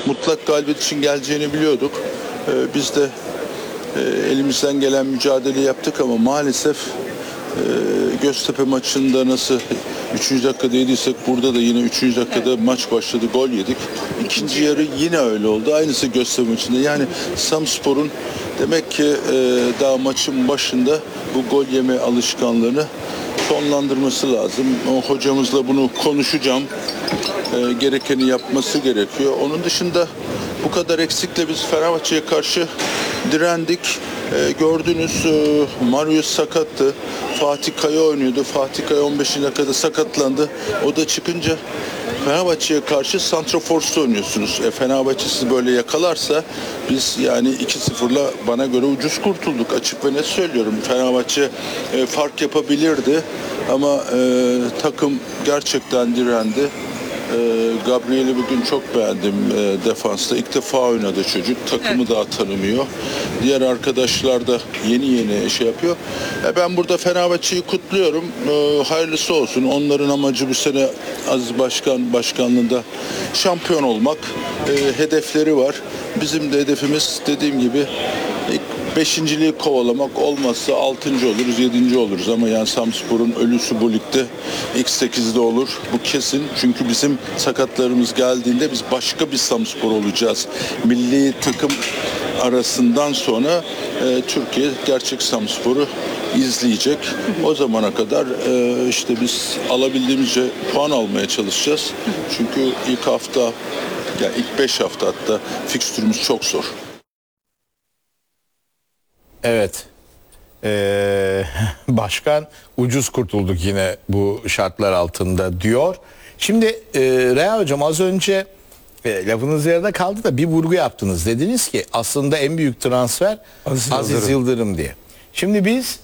mutlak galibiyet için geleceğini biliyorduk. Biz de elimizden gelen mücadele yaptık ama maalesef Göztepe maçında nasıl 3. dakikada yediysek burada da yine 3. dakikada maç başladı, gol yedik. İkinci yarı yine öyle oldu. Aynısı Göztepe maçında. Yani Samspor'un demek ki daha maçın başında bu gol yeme alışkanlığını sonlandırması lazım. O hocamızla bunu konuşacağım. Gerekeni yapması gerekiyor. Onun dışında bu kadar eksikle biz Fenerbahçe'ye karşı direndik. Gördünüz Marius sakattı. Fatih Kaya oynuyordu. Fatih Kaya 15. dakikada sakatlandı. O da çıkınca Fenerbahçe'ye karşı santraforsta oynuyorsunuz. Fenerbahçe sizi böyle yakalarsa biz yani 2-0'la bana göre ucuz kurtulduk. Açık ve net söylüyorum. Fenerbahçe fark yapabilirdi ama takım gerçekten direndi. Gabriel'i bugün çok beğendim defansta. İlk defa oynadı çocuk. Takımı daha tanımıyor. Diğer arkadaşlar da yeni şey yapıyor. Ben burada Fenerbahçe'yi kutluyorum. Hayırlısı olsun. Onların amacı bu sene Aziz Başkan başkanlığında şampiyon olmak. Hedefleri var. Bizim de hedefimiz dediğim gibi ilk 5.'liği kovalamak, olmazsa 6. oluruz, 7. oluruz ama yani Samspor'un ölüsü bu ligde ilk 8'de olur. Bu kesin. Çünkü bizim sakatlarımız geldiğinde biz başka bir Samspor olacağız. Milli takım arasından sonra Türkiye gerçek Samspor'u izleyecek. O zamana kadar işte biz alabildiğimizce puan almaya çalışacağız. Çünkü ilk hafta, yani ilk 5 hafta hatta fikstürümüz çok zor. Evet. Başkan ucuz kurtulduk yine bu şartlar altında diyor. Şimdi Reha Hocam az önce lafınız yarıda kaldı da bir vurgu yaptınız. Dediniz ki aslında en büyük transfer Aziz Yıldırım diye. Şimdi biz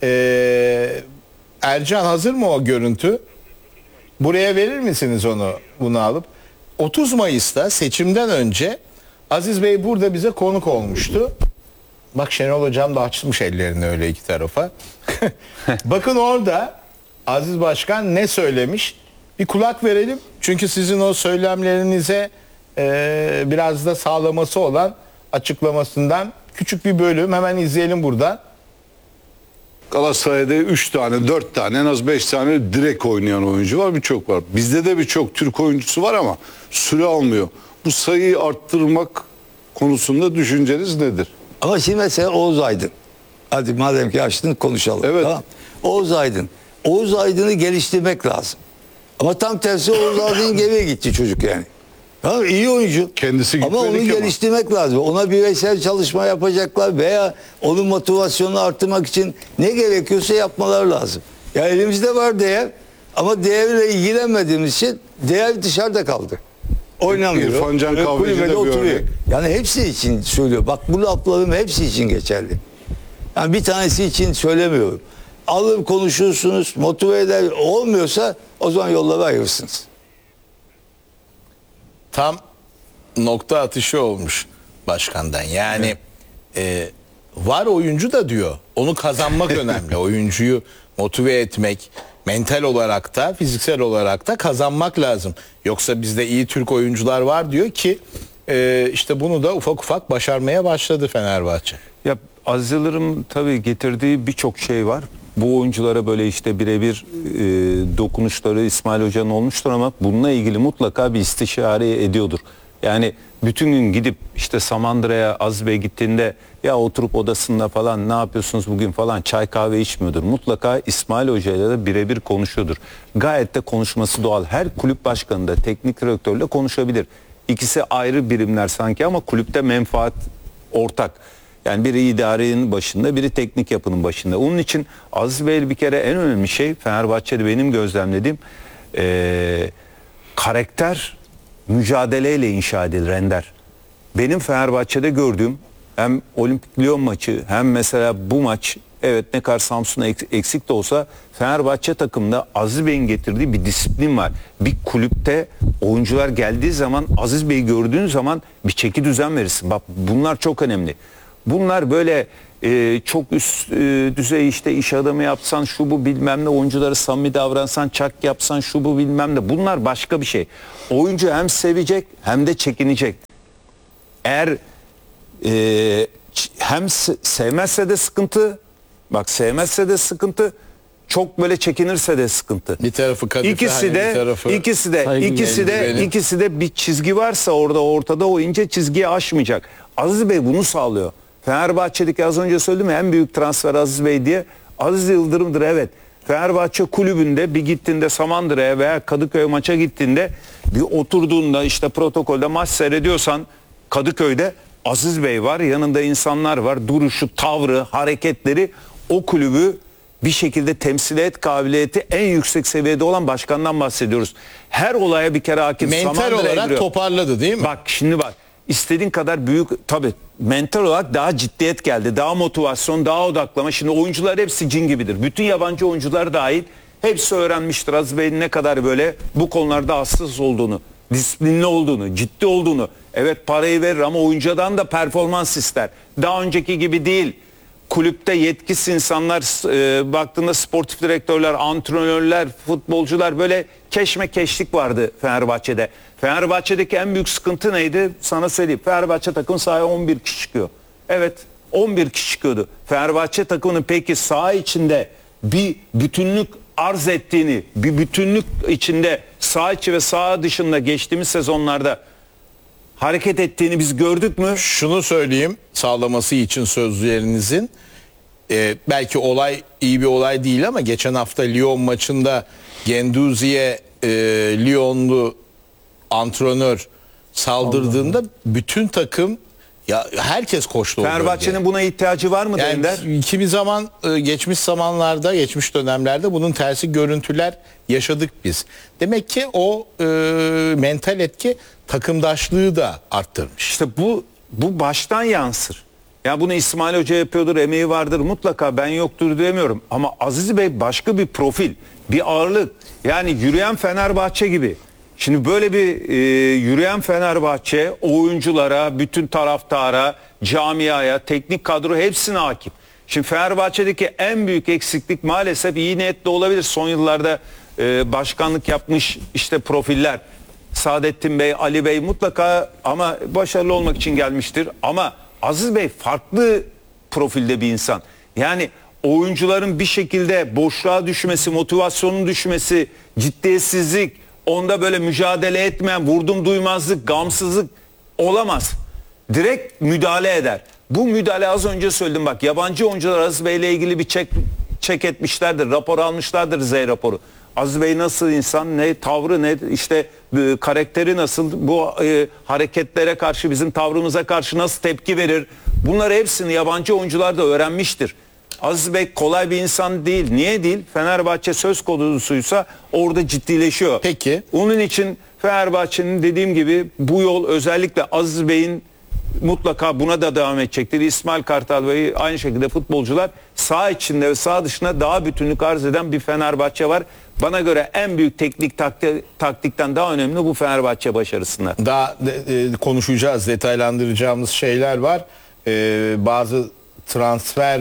Ercan hazır mı o görüntü? Buraya verir misiniz bunu alıp? 30 Mayıs'ta seçimden önce Aziz Bey burada bize konuk olmuştu. Bak Şenol Hocam da açmış ellerini öyle iki tarafa. Bakın orada Aziz Başkan ne söylemiş? Bir kulak verelim. Çünkü sizin o söylemlerinize biraz da sağlaması olan açıklamasından küçük bir bölüm. Hemen izleyelim buradan. Galatasaray'da 3 tane, 4 tane, en az 5 tane direkt oynayan oyuncu var. Birçok var. Bizde de birçok Türk oyuncusu var ama süre almıyor. Bu sayıyı arttırmak konusunda düşünceniz nedir? Ama şimdi mesela Oğuz Aydın. Hadi madem ki açtın konuşalım. Evet. Tamam. Oğuz Aydın. Oğuz Aydın'ı geliştirmek lazım. Ama tam tersi Oğuz Aydın geriye gitti çocuk yani. Tamam, iyi oyuncu. Kendisi ama onu geliştirmek lazım. Ona bireysel çalışma yapacaklar veya onun motivasyonunu arttırmak için ne gerekiyorsa yapmalar lazım. Ya elimizde var değer ama değerle ilgilenmediğimiz için değer dışarıda kaldı. Oynamıyor. İrfan Can Kahveci de bir örnek. Yani hepsi için söylüyor. Bak bu laflarım hepsi için geçerli. Yani bir tanesi için söylemiyorum. Alır konuşursunuz, motive eder, olmuyorsa o zaman yolları ayırırsınız. Tam nokta atışı olmuş başkandan. Yani var oyuncu da diyor. Onu kazanmak önemli. Oyuncuyu motive etmek, mental olarak da fiziksel olarak da kazanmak lazım. Yoksa bizde iyi Türk oyuncular var diyor ki işte bunu da ufak ufak başarmaya başladı Fenerbahçe. Ya Aziz Yıldırım tabii getirdiği birçok şey var. Bu oyunculara böyle işte birebir dokunuşları İsmail Hoca'nın olmuştur ama bununla ilgili mutlaka bir istişare ediyordur. Yani bütün gün gidip işte Samandıra'ya Aziz Bey gittiğinde ya oturup odasında falan ne yapıyorsunuz bugün falan çay kahve içmiyordur. Mutlaka İsmail Hoca'yla da birebir konuşuyordur. Gayet de konuşması doğal. Her kulüp başkanı da teknik direktörle konuşabilir. İkisi ayrı birimler sanki ama kulüpte menfaat ortak. Yani biri idarenin başında, biri teknik yapının başında. Onun için Aziz Bey bir kere en önemli şey Fenerbahçe'de benim gözlemlediğim karakter mücadeleyle inşa edilir Ender. Benim Fenerbahçe'de gördüğüm hem Olimpik Lyon maçı hem mesela bu maç evet ne kadar Samsun'a eksik de olsa Fenerbahçe takımında Aziz Bey'in getirdiği bir disiplin var. Bir kulüpte oyuncular geldiği zaman Aziz Bey'i gördüğün zaman bir çeki düzen verirsin. Bak bunlar çok önemli. Bunlar böyle çok üst düzey işte iş adamı yapsan şu bu bilmem ne oyuncuları samimi davransan çak yapsan şu bu bilmem ne bunlar başka bir şey. Oyuncu hem sevecek hem de çekinecek. Eğer hem sevmezse de sıkıntı, bak sevmezse de sıkıntı, çok böyle çekinirse de sıkıntı. Bir tarafı kadife, İkisi hani de, bir tarafı ikisi de bir çizgi varsa ortada o ince çizgiyi aşmayacak. Aziz Bey bunu sağlıyor. Fenerbahçe'deki az önce söyledim ya, en büyük transfer Aziz Bey diye. Aziz Yıldırım'dır, evet. Fenerbahçe kulübünde bir gittiğinde Samandıra'ya veya Kadıköy maça gittiğinde bir oturduğunda işte protokolde maç seyrediyorsan Kadıköy'de Aziz Bey var, yanında insanlar var. Duruşu, tavrı, hareketleri o kulübü bir şekilde temsiliyet kabiliyeti en yüksek seviyede olan başkandan bahsediyoruz. Her olaya bir kere hakim. Mental Samandıra'ya olarak giriyor. toparladı değil mi? Bak şimdi bak, istediğin kadar büyük, tabii mental olarak daha ciddiyet geldi, daha motivasyon, daha odaklama. Şimdi oyuncular hepsi cin gibidir. Bütün yabancı oyuncular dahil hepsi öğrenmiştir Aziz Bey'in ne kadar böyle bu konularda hassas olduğunu, disiplinli olduğunu, ciddi olduğunu. Evet, parayı verir ama oyuncudan da performans ister. Daha önceki gibi değil. Kulüpte yetkisiz insanlar, baktığında sportif direktörler, antrenörler, futbolcular, böyle keşmekeşlik vardı Fenerbahçe'de. Fenerbahçe'deki en büyük sıkıntı neydi? Sana söyleyeyim. Fenerbahçe takım sahaya 11 kişi çıkıyor. Evet, 11 kişi çıkıyordu. Fenerbahçe takımının peki saha içinde bir bütünlük arz ettiğini, bir bütünlük içinde saha içi ve saha dışında geçtiğimiz sezonlarda hareket ettiğini biz gördük mü? Şunu söyleyeyim sağlaması için sözlerinizin, belki olay iyi bir olay değil ama geçen hafta Lyon maçında Guendouzi'ye Lyonlu antrenör saldırdığında bütün takım, ya herkes koştu. Fenerbahçe'nin buna ihtiyacı var mı Ender? Yani kimi zaman geçmiş zamanlarda, geçmiş dönemlerde bunun tersi görüntüler yaşadık biz. Demek ki o mental etki takımdaşlığı da arttırmış. İşte bu baştan yansır. Ya bunu İsmail Hoca yapıyordur, emeği vardır mutlaka, ben yoktur demiyorum. Ama Aziz Bey başka bir profil, bir ağırlık. Yani yürüyen Fenerbahçe gibi. Şimdi böyle bir yürüyen Fenerbahçe oyunculara, bütün taraftara, camiaya, teknik kadro hepsine hakim. Şimdi Fenerbahçe'deki en büyük eksiklik maalesef iyi niyetli olabilir. Son yıllarda başkanlık yapmış işte profiller. Saadettin Bey, Ali Bey mutlaka ama başarılı olmak için gelmiştir. Ama Aziz Bey farklı profilde bir insan. Yani oyuncuların bir şekilde boşluğa düşmesi, motivasyonun düşmesi, ciddiyetsizlik, onda böyle mücadele etmeyen, vurdum duymazlık, gamsızlık olamaz. Direkt müdahale eder. Bu müdahale, az önce söyledim bak, yabancı oyuncular Aziz Bey ile ilgili bir çek etmişlerdir, rapor almışlardır, Z raporu. Aziz Bey nasıl insan, ne tavrı, ne işte karakteri nasıl, bu hareketlere karşı, bizim tavrımıza karşı nasıl tepki verir, bunları hepsini yabancı oyuncular da öğrenmiştir. Aziz Bey kolay bir insan değil. Niye değil? Fenerbahçe söz konusuysa orada ciddileşiyor. Peki. Onun için Fenerbahçe'nin dediğim gibi bu yol, özellikle Aziz Bey'in mutlaka buna da devam edecektir. İsmail Kartal Bey, aynı şekilde futbolcular, sağ içinde ve sağ dışında daha bütünlük arz eden bir Fenerbahçe var. Bana göre en büyük teknik taktikten daha önemli bu Fenerbahçe başarısında. Daha konuşacağız, detaylandıracağımız şeyler var. Bazı transfer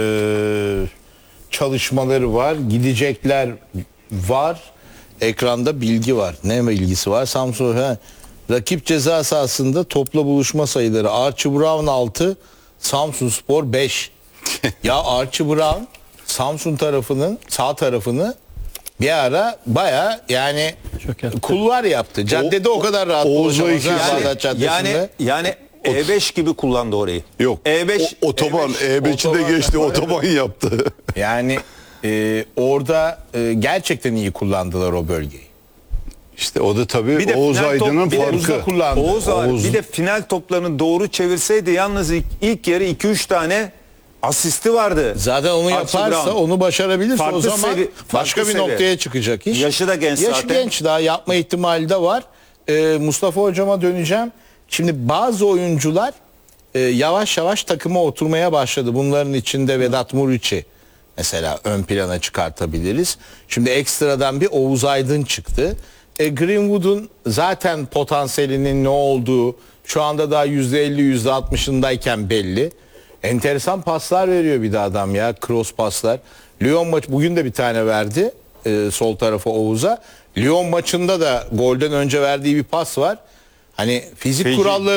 çalışmaları var, gidecekler var. Ekranda bilgi var. Ne bilgisi var? Samsun rakip ceza sahasında topla buluşma sayıları: Archie Brown 6, Samsunspor 5. Ya Archie Brown Samsun tarafının sağ tarafını bir ara baya yani kulvar yaptı. Caddede o kadar rahat dolaşamaz. Bağdat Caddesi'nde. Yani E5 gibi kullandı orayı. Yok. E5 otoban, E5'i de geçti, otoban yaptı. Yani orada gerçekten iyi kullandılar o bölgeyi. İşte o da tabii Bir de Oğuz final top- Aydın'ın bir de farkı. kullandı. Oğuz bir de final toplarını doğru çevirseydi, yalnız ilk yarı 2-3 tane asisti vardı. Zaten onu Archie yaparsa, Brown. onu başarabilirse Farklı o zaman farklı başka bir seviye. noktaya çıkacak iş. Yaşı da genç Yaşı zaten. genç, daha yapma ihtimali de var. Mustafa hocama döneceğim. Şimdi bazı oyuncular yavaş yavaş takıma oturmaya başladı. Bunların içinde Vedat Muriç'i mesela ön plana çıkartabiliriz. Şimdi ekstradan bir Oğuz Aydın çıktı. Greenwood'un zaten potansiyelinin ne olduğu şu anda daha %50 %60'ındayken belli. Enteresan paslar veriyor bir de adam ya, cross paslar. Lyon maçı bugün de bir tane verdi sol tarafa Oğuz'a. Lyon maçında da golden önce verdiği bir pas var. Hani fizik Feci. kuralları